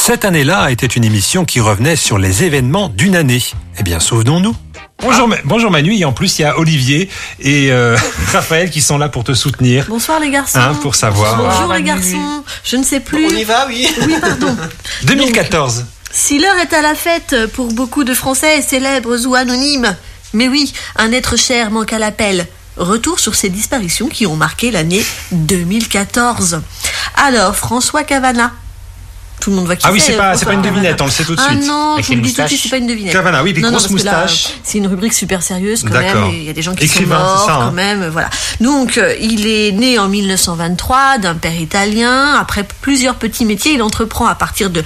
Cette année-là était une émission qui revenait sur les événements d'une année. Eh bien, souvenons-nous. Bonjour Manu, et en plus il y a Olivier et Raphaël qui sont là pour te soutenir. Bonsoir les garçons. Pour savoir. Bonjour les garçons. Je ne sais plus. On y va, oui. Oui, pardon. 2014. Donc, si l'heure est à la fête pour beaucoup de Français, célèbres ou anonymes, mais oui, un être cher manque à l'appel. Retour sur ces disparitions qui ont marqué l'année 2014. Alors, François Cavana. Tout le monde va kiffer. Ah oui, c'est pas une devinette, on le sait tout de suite. Ah non, je vous le dis tout de suite, c'est pas une devinette. Cavana, oui, des grosses moustaches. C'est une rubrique super sérieuse quand D'accord. même. Il y a des gens qui Écrivain, sont morts c'est ça, quand même. Voilà. Donc, il est né en 1923 d'un père italien. Après plusieurs petits métiers, il entreprend à partir de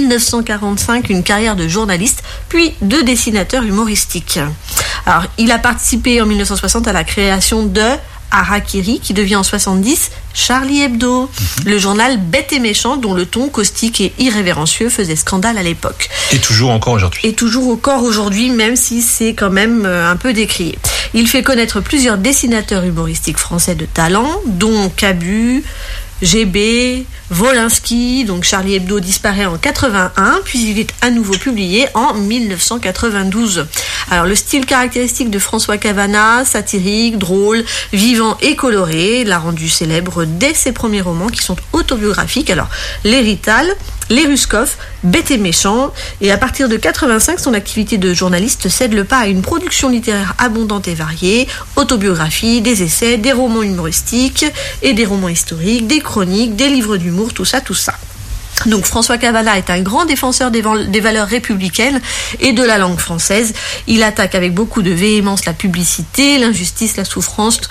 1945 une carrière de journaliste, puis de dessinateur humoristique. Alors, il a participé en 1960 à la création de Harakiri, qui devient en 70 Charlie Hebdo, le journal bête et méchant dont le ton caustique et irrévérencieux faisait scandale à l'époque. Et toujours encore aujourd'hui. Et toujours encore aujourd'hui, même si c'est quand même un peu décrié. Il fait connaître plusieurs dessinateurs humoristiques français de talent, dont Cabu, GB, Wolinski. Donc Charlie Hebdo disparaît en 81, puis il est à nouveau publié en 1992. Alors le style caractéristique de François Cavana, satirique, drôle, vivant et coloré, l'a rendu célèbre dès ses premiers romans qui sont autobiographiques. Alors Les Rital, Les Ruskov, Bête et méchant. Et à partir de 85, son activité de journaliste cède le pas à une production littéraire abondante et variée, autobiographie, des essais, des romans humoristiques et des romans historiques, des chroniques, des livres d'humour, tout ça. Donc François Cavana est un grand défenseur des valeurs républicaines et de la langue française. Il attaque avec beaucoup de véhémence la publicité, l'injustice, la souffrance,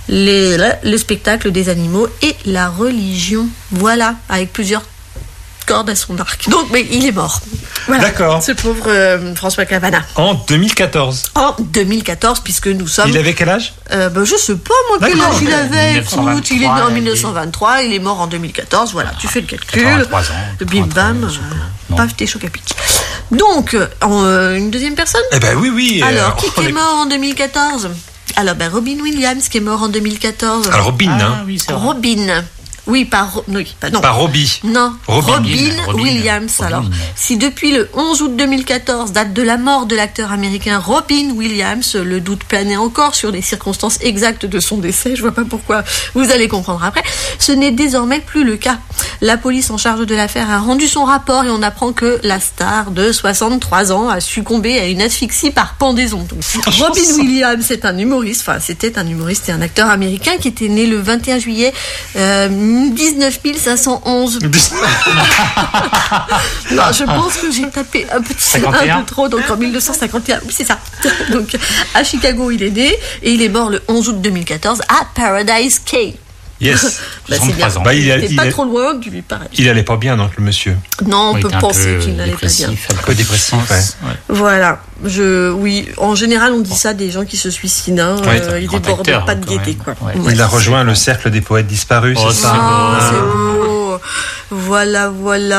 le spectacle des animaux et la religion. Voilà, avec plusieurs cordes à son arc. Donc, mais il est mort. Voilà. D'accord. Ce pauvre François Cavana. En 2014. En 2014, puisque nous sommes... Il avait quel âge je sais pas moi quel âge il avait. 1923, Écoute, il est né en 1923, il est mort en 2014. Voilà, tu fais le calcul. 83 ans. Bim bam, paf, t'es choc à pic. Donc, une deuxième personne. Eh ben oui. Alors, qui est mort en 2014 ? Alors, Robin Williams qui est mort en 2014. Alors Robin, hein. Oui, c'est vrai. Robin. Oui, non. Pas Robbie. Non, Robin Williams. Alors, si depuis le 11 août 2014, date de la mort de l'acteur américain Robin Williams, le doute planait encore sur les circonstances exactes de son décès, je vois pas pourquoi, vous allez comprendre après, ce n'est désormais plus le cas. La police en charge de l'affaire a rendu son rapport et on apprend que la star de 63 ans a succombé à une asphyxie par pendaison. Donc, Robin Williams c'était un humoriste et un acteur américain qui était né le 21 juillet 19 511. Non, je pense que j'ai tapé un peu trop, donc en 1951. Oui, c'est ça. Donc, à Chicago, il est né et il est mort le 11 août 2014 à Paradise Cay. Yes. C'est bien. Il pas trop loin du pareil. Il allait pas bien, donc le monsieur. Non, on peut penser qu'il n'allait pas bien. Un peu dépressif, ouais. Voilà. En général, on dit ça des gens qui se suicident. Ils débordent pas de gaieté, quoi. Ouais. Il a rejoint le cercle des poètes disparus, c'est ça. C'est beau. Voilà.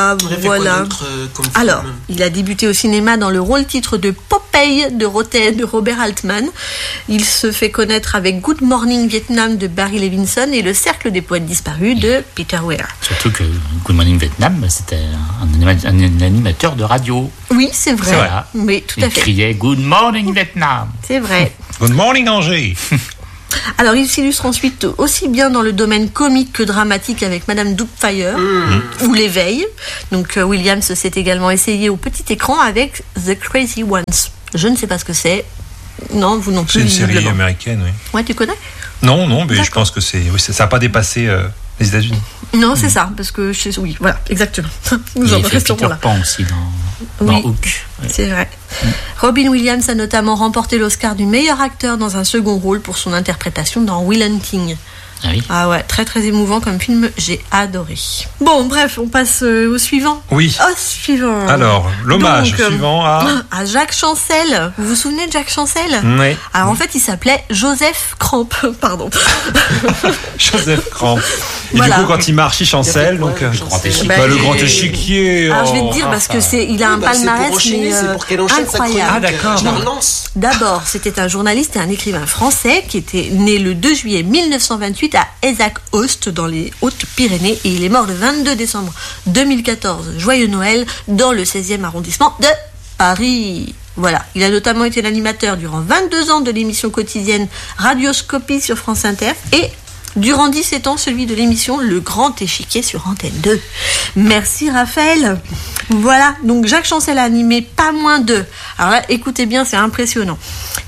Alors, il a débuté au cinéma dans le rôle-titre de Popeye de Robert Altman. Il se fait connaître avec Good Morning Vietnam de Barry Levinson et le cercle des poètes disparus de Peter Weir. Surtout que Good Morning Vietnam, c'était un animateur de radio. Oui, c'est vrai. Voilà. Oui, tout à fait. Il criait Good Morning Vietnam. C'est vrai. Good morning Angers. Alors, il s'illustre ensuite aussi bien dans le domaine comique que dramatique avec Madame Doubtfire ou L'éveil. Donc, Williams s'est également essayé au petit écran avec The Crazy Ones. Je ne sais pas ce que c'est. Non, vous non plus. C'est une série américaine, oui. Ouais, tu connais ? Non, mais je pense que ça n'a pas dépassé les États-Unis. Non, c'est ça, parce que oui, voilà, exactement. Nous en restons là. Pan aussi dans Hook. C'est vrai. Robin Williams a notamment remporté l'Oscar du meilleur acteur dans un second rôle pour son interprétation dans Will Hunting. Ah oui. Ah ouais, très très émouvant comme film, j'ai adoré. Bon, bref, on passe au suivant. Oui. Au suivant. Alors, l'hommage suivant à Jacques Chancel. Vous vous souvenez de Jacques Chancel ? Oui. Alors en fait, il s'appelait Joseph Cramp, pardon. Joseph Cramp. Et voilà. Du coup, quand il marche, il chancelle, donc le grand échiquier. Alors je vais te dire parce que il a un palmarès incroyable. Ah d'accord. D'abord, c'était un journaliste et un écrivain français qui était né le 2 juillet 1928 2018 à Aizac-Aust dans les Hautes-Pyrénées et il est mort le 22 décembre 2014. Joyeux Noël dans le 16e arrondissement de Paris. Voilà, il a notamment été l'animateur durant 22 ans de l'émission quotidienne Radioscopie sur France Inter et durant 17 ans celui de l'émission Le Grand Échiquier sur Antenne 2. Merci Raphaël. Voilà, donc Jacques Chancel a animé pas moins de, alors là écoutez bien, c'est impressionnant,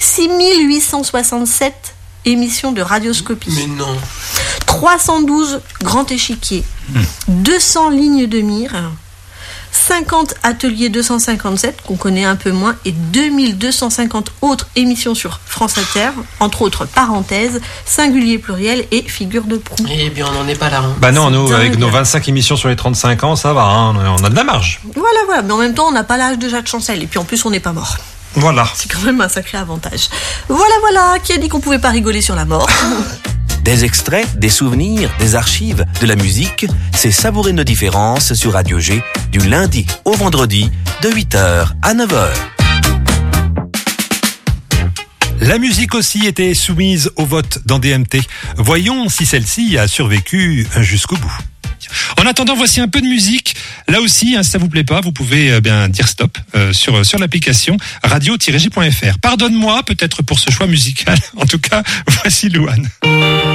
6867 émissions de Radioscopie. Mais non. 312 Grands Échiquiers, 200 lignes de mire, 50 ateliers 257 qu'on connaît un peu moins et 2250 autres émissions sur France Inter, entre autres parenthèses, singulier pluriel et figure de proue. Eh bien, on n'en est pas là. Hein. Bah non, C'est nous, dingue. avec nos 25 émissions sur les 35 ans, ça va, hein, on a de la marge. Voilà, mais en même temps on n'a pas l'âge de Jacques Chancel et puis en plus on n'est pas mort. Voilà. C'est quand même un sacré avantage. Voilà, qui a dit qu'on pouvait pas rigoler sur la mort? Des extraits, des souvenirs, des archives, de la musique, c'est savourer nos différences sur Radio G du lundi au vendredi de 8h à 9h. La musique aussi était soumise au vote dans DMT. Voyons si celle-ci a survécu jusqu'au bout. En attendant, voici un peu de musique. Là aussi, si ça vous plaît pas, vous pouvez bien dire stop sur l'application radio-g.fr. Pardonne-moi peut-être pour ce choix musical. En tout cas, voici Louane.